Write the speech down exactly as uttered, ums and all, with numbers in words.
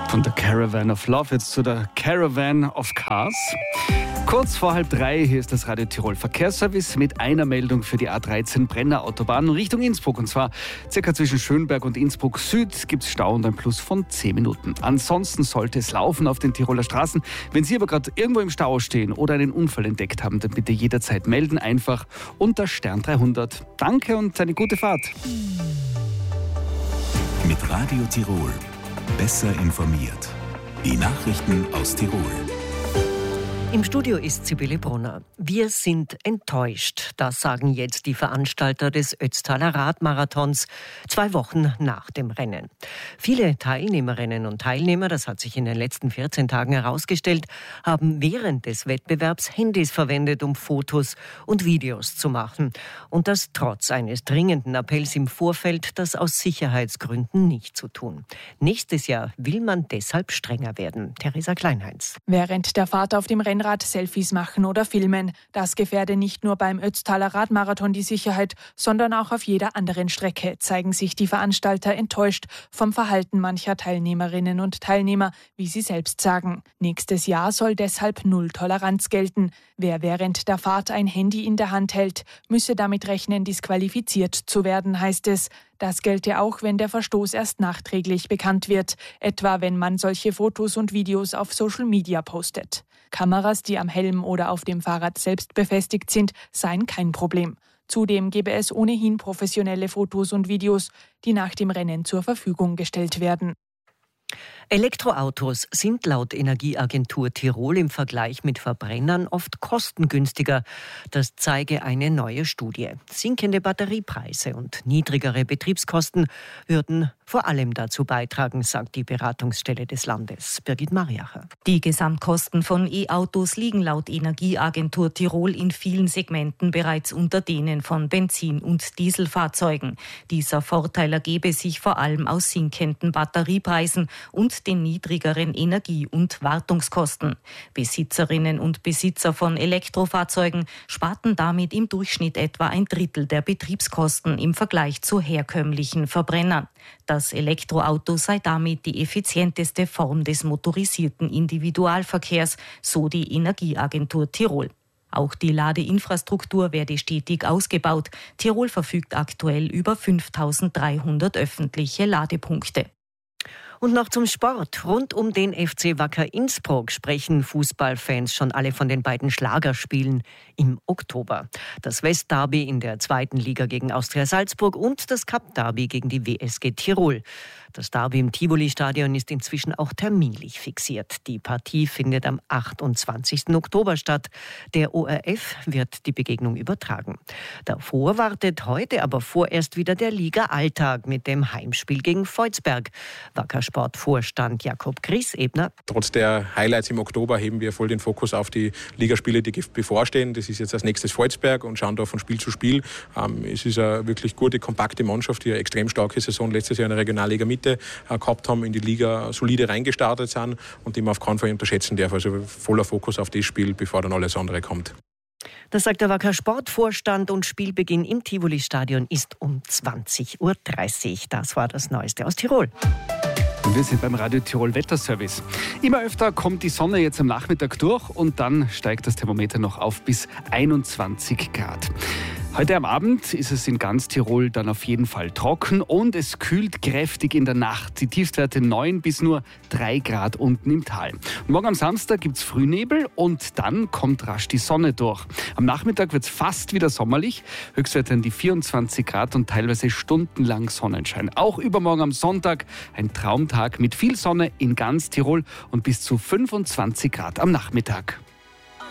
Von der Caravan of Love jetzt zu der Caravan of Cars. Kurz vor halb drei, hier ist das Radio Tirol Verkehrsservice mit einer Meldung für die A dreizehn Brenner Autobahn Richtung Innsbruck. Und zwar circa zwischen Schönberg und Innsbruck Süd gibt es Stau und ein Plus von zehn Minuten. Ansonsten sollte es laufen auf den Tiroler Straßen. Wenn Sie aber gerade irgendwo im Stau stehen oder einen Unfall entdeckt haben, dann bitte jederzeit melden, einfach unter Stern dreihundert. Danke und eine gute Fahrt. Mit Radio Tirol. Besser informiert. Die Nachrichten aus Tirol. Im Studio ist Sibylle Brunner. Wir sind enttäuscht. Das sagen jetzt die Veranstalter des Ötztaler Radmarathons, zwei Wochen nach dem Rennen. Viele Teilnehmerinnen und Teilnehmer, das hat sich in den letzten vierzehn Tagen herausgestellt, haben während des Wettbewerbs Handys verwendet, um Fotos und Videos zu machen. Und das trotz eines dringenden Appells im Vorfeld, das aus Sicherheitsgründen nicht zu tun. Nächstes Jahr will man deshalb strenger werden. Theresa Kleinheinz. Während der Fahrt auf dem Rennen Rennrad Selfies machen oder filmen. Das gefährde nicht nur beim Ötztaler Radmarathon die Sicherheit, sondern auch auf jeder anderen Strecke, zeigen sich die Veranstalter enttäuscht vom Verhalten mancher Teilnehmerinnen und Teilnehmer, wie sie selbst sagen. Nächstes Jahr soll deshalb Null Toleranz gelten. Wer während der Fahrt ein Handy in der Hand hält, müsse damit rechnen, disqualifiziert zu werden, heißt es. Das gelte auch, wenn der Verstoß erst nachträglich bekannt wird, etwa wenn man solche Fotos und Videos auf Social Media postet. Kameras, die am Helm oder auf dem Fahrrad selbst befestigt sind, seien kein Problem. Zudem gebe es ohnehin professionelle Fotos und Videos, die nach dem Rennen zur Verfügung gestellt werden. Elektroautos sind laut Energieagentur Tirol im Vergleich mit Verbrennern oft kostengünstiger. Das zeige eine neue Studie. Sinkende Batteriepreise und niedrigere Betriebskosten würden vor allem dazu beitragen, sagt die Beratungsstelle des Landes. Birgit Mariacher. Die Gesamtkosten von E-Autos liegen laut Energieagentur Tirol in vielen Segmenten bereits unter denen von Benzin- und Dieselfahrzeugen. Dieser Vorteil ergebe sich vor allem aus sinkenden Batteriepreisen und den niedrigeren Energie- und Wartungskosten. Besitzerinnen und Besitzer von Elektrofahrzeugen sparten damit im Durchschnitt etwa ein Drittel der Betriebskosten im Vergleich zu herkömmlichen Verbrennern. Das Elektroauto sei damit die effizienteste Form des motorisierten Individualverkehrs, so die Energieagentur Tirol. Auch die Ladeinfrastruktur werde stetig ausgebaut. Tirol verfügt aktuell über fünftausenddreihundert öffentliche Ladepunkte. Und noch zum Sport. Rund um den F C Wacker Innsbruck sprechen Fußballfans schon alle von den beiden Schlagerspielen im Oktober. Das Westderby in der zweiten Liga gegen Austria Salzburg und das Cup-Derby gegen die W S G Tirol. Das Derby im Tivoli-Stadion ist inzwischen auch terminlich fixiert. Die Partie findet am achtundzwanzigsten Oktober statt. Der O R F wird die Begegnung übertragen. Davor wartet heute aber vorerst wieder der Liga-Alltag mit dem Heimspiel gegen Volzberg. Wacker Sportvorstand Jakob Griesebner. Trotz der Highlights im Oktober heben wir voll den Fokus auf die Ligaspiele, die bevorstehen. Das ist jetzt als nächstes Volzberg und schauen da von Spiel zu Spiel. Ähm, es ist eine wirklich gute, kompakte Mannschaft, die eine extrem starke Saison letztes Jahr in der Regionalliga Mitte äh, gehabt haben, in die Liga solide reingestartet sind und die man auf keinen Fall unterschätzen darf. Also voller Fokus auf das Spiel, bevor dann alles andere kommt. Das sagt der Wacker Sportvorstand und Spielbeginn im Tivoli-Stadion ist um zwanzig Uhr dreißig. Das war das Neueste aus Tirol. Und wir sind beim Radio Tirol Wetterservice. Immer öfter kommt die Sonne jetzt am Nachmittag durch und dann steigt das Thermometer noch auf bis einundzwanzig Grad. Heute am Abend ist es in ganz Tirol dann auf jeden Fall trocken und es kühlt kräftig in der Nacht. Die Tiefstwerte neun bis nur drei Grad unten im Tal. Und morgen am Samstag gibt es Frühnebel und dann kommt rasch die Sonne durch. Am Nachmittag wird es fast wieder sommerlich. Höchstwerte an die vierundzwanzig Grad und teilweise stundenlang Sonnenschein. Auch übermorgen am Sonntag ein Traumtag mit viel Sonne in ganz Tirol und bis zu fünfundzwanzig Grad am Nachmittag.